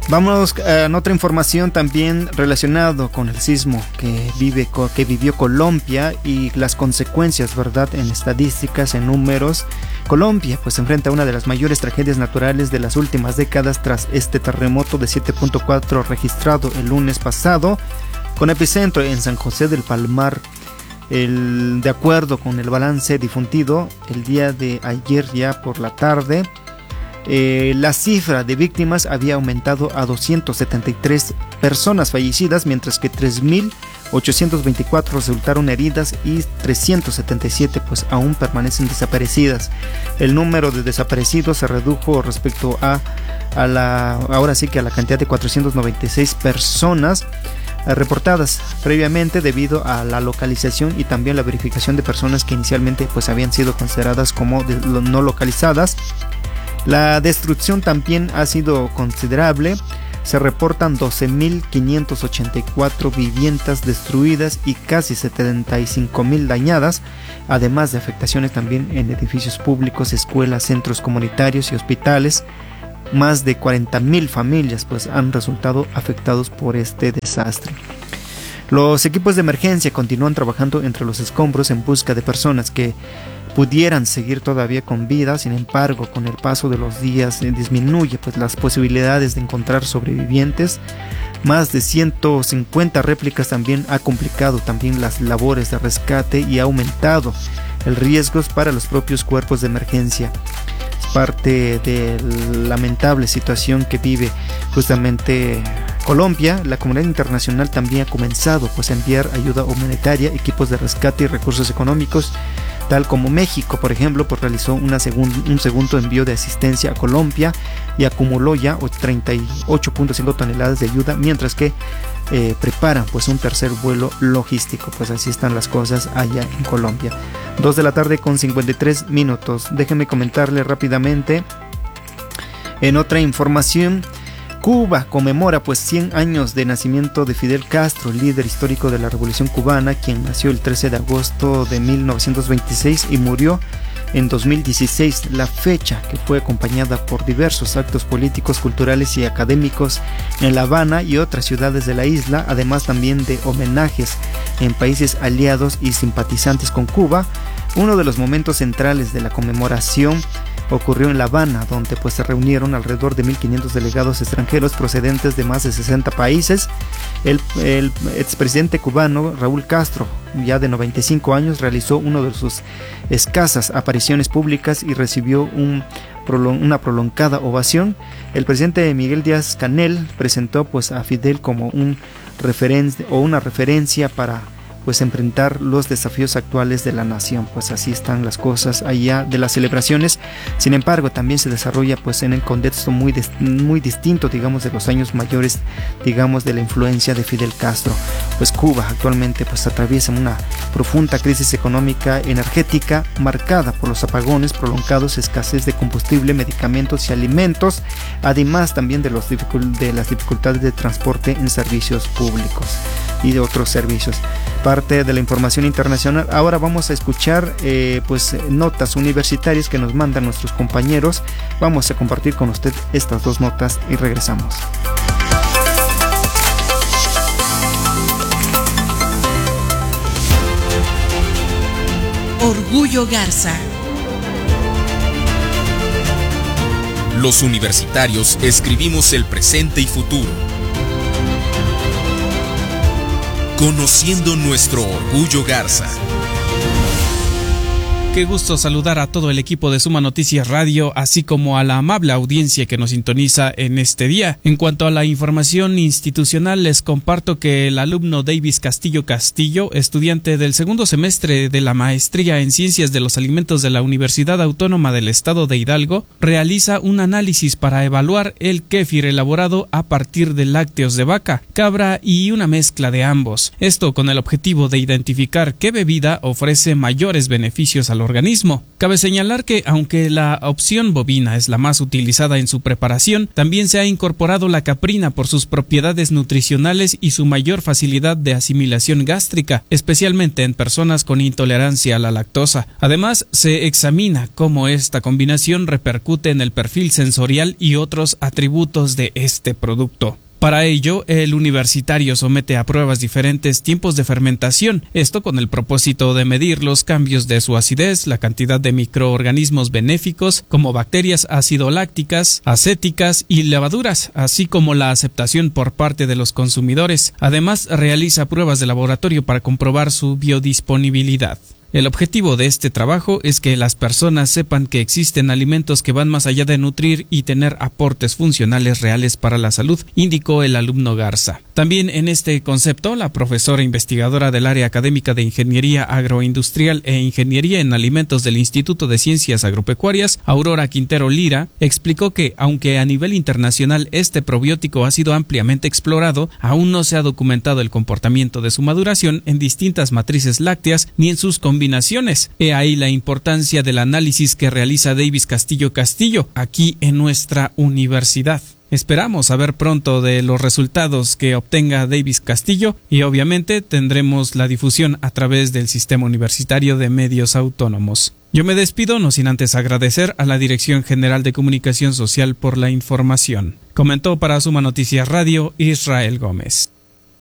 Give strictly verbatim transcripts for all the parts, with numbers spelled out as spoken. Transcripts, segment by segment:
Vamos a otra información también relacionado con el sismo que vive que vivió Colombia y las consecuencias, ¿verdad? En estadísticas, en números. Colombia pues se enfrenta a una de las mayores tragedias naturales de las últimas décadas tras este terremoto de siete punto cuatro registrado el lunes pasado, con epicentro en San José del Palmar. El, de acuerdo con el balance difundido el día de ayer ya por la tarde, Eh, la cifra de víctimas había aumentado a doscientas setenta y tres personas fallecidas, mientras que tres mil ochocientas veinticuatro resultaron heridas y trescientas setenta y siete pues aún permanecen desaparecidas. El número de desaparecidos se redujo respecto a, a la ahora sí que a la cantidad de cuatrocientas noventa y seis personas eh, reportadas previamente debido a la localización y también la verificación de personas que inicialmente pues habían sido consideradas como de, no localizadas. La destrucción también ha sido considerable. Se reportan doce mil quinientas ochenta y cuatro viviendas destruidas y casi setenta y cinco mil dañadas, además de afectaciones también en edificios públicos, escuelas, centros comunitarios y hospitales. Más de cuarenta mil familias pues, han resultado afectados por este desastre. Los equipos de emergencia continúan trabajando entre los escombros en busca de personas que pudieran seguir todavía con vida. Sin embargo, con el paso de los días eh, disminuye pues las posibilidades de encontrar sobrevivientes. Más de ciento cincuenta réplicas también ha complicado también las labores de rescate y ha aumentado el riesgo para los propios cuerpos de emergencia. Es parte de la lamentable situación que vive justamente Colombia. La comunidad internacional también ha comenzado pues a enviar ayuda humanitaria, equipos de rescate y recursos económicos, tal como México, por ejemplo, pues realizó una segun, un segundo envío de asistencia a Colombia y acumuló ya treinta y ocho punto cinco toneladas de ayuda, mientras que eh, preparan pues un tercer vuelo logístico. Pues así están las cosas allá en Colombia. dos de la tarde con cincuenta y tres minutos. Déjenme comentarle rápidamente en otra información. Cuba conmemora pues cien años de nacimiento de Fidel Castro, líder histórico de la Revolución Cubana, quien nació el trece de agosto de mil novecientos veintiséis y murió en dos mil dieciséis, la fecha que fue acompañada por diversos actos políticos, culturales y académicos en La Habana y otras ciudades de la isla, además también de homenajes en países aliados y simpatizantes con Cuba. Uno de los momentos centrales de la conmemoración ocurrió en La Habana, donde pues se reunieron alrededor de mil quinientos delegados extranjeros procedentes de más de sesenta países. El, el expresidente cubano Raúl Castro, ya de noventa y cinco años, realizó una de sus escasas apariciones públicas y recibió un, una prolongada ovación. El presidente Miguel Díaz-Canel presentó pues a Fidel como un referen o una referencia para pues enfrentar los desafíos actuales de la nación. Pues así están las cosas allá de las celebraciones. Sin embargo, también se desarrolla pues en el contexto muy, muy distinto, digamos, de los años mayores, digamos, de la influencia de Fidel Castro. Pues Cuba actualmente pues atraviesa una profunda crisis económica energética marcada por los apagones prolongados, escasez de combustible, medicamentos y alimentos, además también de, los dificul de las dificultades de transporte en servicios públicos y de otros servicios. Parte de la información internacional. Ahora vamos a escuchar eh, pues notas universitarias que nos mandan nuestros compañeros. Vamos a compartir con usted estas dos notas y regresamos. Orgullo Garza. Los universitarios escribimos el presente y futuro, conociendo nuestro orgullo Garza. Qué gusto saludar a todo el equipo de Suma Noticias Radio, así como a la amable audiencia que nos sintoniza en este día. En cuanto a la información institucional, les comparto que el alumno Davis Castillo Castillo, estudiante del segundo semestre de la Maestría en Ciencias de los Alimentos de la Universidad Autónoma del Estado de Hidalgo, realiza un análisis para evaluar el kéfir elaborado a partir de lácteos de vaca, cabra y una mezcla de ambos. Esto con el objetivo de identificar qué bebida ofrece mayores beneficios a los microorganismo. Cabe señalar que aunque la opción bovina es la más utilizada en su preparación, también se ha incorporado la caprina por sus propiedades nutricionales y su mayor facilidad de asimilación gástrica, especialmente en personas con intolerancia a la lactosa. Además, se examina cómo esta combinación repercute en el perfil sensorial y otros atributos de este producto. Para ello, el universitario somete a pruebas diferentes tiempos de fermentación, esto con el propósito de medir los cambios de su acidez, la cantidad de microorganismos benéficos como bacterias acidolácticas, acéticas y levaduras, así como la aceptación por parte de los consumidores. Además, realiza pruebas de laboratorio para comprobar su biodisponibilidad. El objetivo de este trabajo es que las personas sepan que existen alimentos que van más allá de nutrir y tener aportes funcionales reales para la salud, indicó el alumno Garza. También en este concepto, la profesora investigadora del área académica de Ingeniería Agroindustrial e Ingeniería en Alimentos del Instituto de Ciencias Agropecuarias, Aurora Quintero Lira, explicó que, aunque a nivel internacional este probiótico ha sido ampliamente explorado, aún no se ha documentado el comportamiento de su maduración en distintas matrices lácteas ni en sus combinaciones. Combinaciones. He ahí la importancia del análisis que realiza Davis Castillo Castillo aquí en nuestra universidad. Esperamos saber pronto de los resultados que obtenga Davis Castillo y obviamente tendremos la difusión a través del Sistema Universitario de Medios Autónomos. Yo me despido, no sin antes agradecer a la Dirección General de Comunicación Social por la información. Comentó para Suma Noticias Radio Israel Gómez.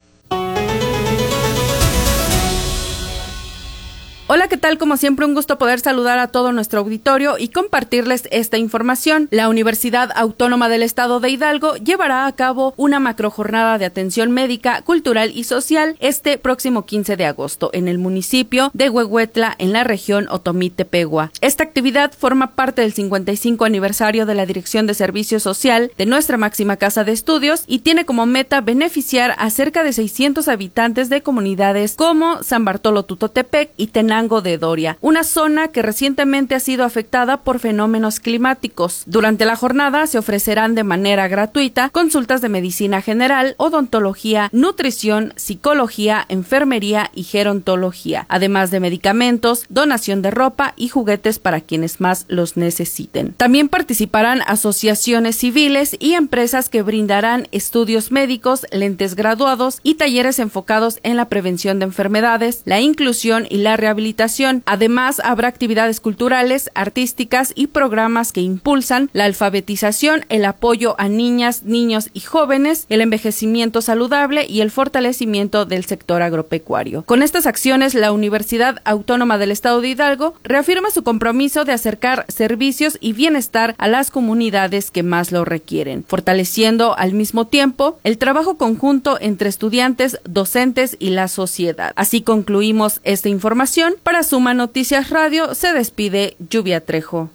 Hola, ¿qué tal? Como siempre, un gusto poder saludar a todo nuestro auditorio y compartirles esta información. La Universidad Autónoma del Estado de Hidalgo llevará a cabo una macrojornada de atención médica, cultural y social este próximo quince de agosto en el municipio de Huehuetla, en la región Otomí-Tepehua. Esta actividad forma parte del cincuenta y cinco aniversario de la Dirección de Servicio Social de nuestra máxima casa de estudios y tiene como meta beneficiar a cerca de seiscientos habitantes de comunidades como San Bartolo Tutotepec y Tenango de Doria, una zona que recientemente ha sido afectada por fenómenos climáticos. Durante la jornada se ofrecerán de manera gratuita consultas de medicina general, odontología, nutrición, psicología, enfermería y gerontología, además de medicamentos, donación de ropa y juguetes para quienes más los necesiten. También participarán asociaciones civiles y empresas que brindarán estudios médicos, lentes graduados y talleres enfocados en la prevención de enfermedades, la inclusión y la rehabilitación. Además, habrá actividades culturales, artísticas y programas que impulsan la alfabetización, el apoyo a niñas, niños y jóvenes, el envejecimiento saludable y el fortalecimiento del sector agropecuario. Con estas acciones, la Universidad Autónoma del Estado de Hidalgo reafirma su compromiso de acercar servicios y bienestar a las comunidades que más lo requieren, fortaleciendo al mismo tiempo el trabajo conjunto entre estudiantes, docentes y la sociedad. Así concluimos esta información. Para Suma Noticias Radio se despide Lluvia Trejo.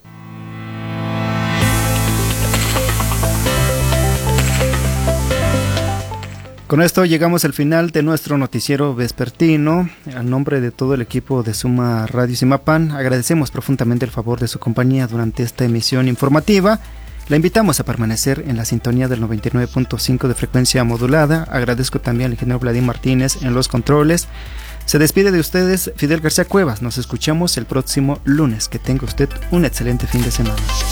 Con esto llegamos al final de nuestro noticiero vespertino. A nombre de todo el equipo de Suma Radio Simapan, agradecemos profundamente el favor de su compañía durante esta emisión informativa. La invitamos a permanecer en la sintonía del noventa y nueve punto cinco de frecuencia modulada. Agradezco también al ingeniero Vladimir Martínez en los controles. Se despide de ustedes Fidel García Cuevas. Nos escuchamos el próximo lunes. Que tenga usted un excelente fin de semana.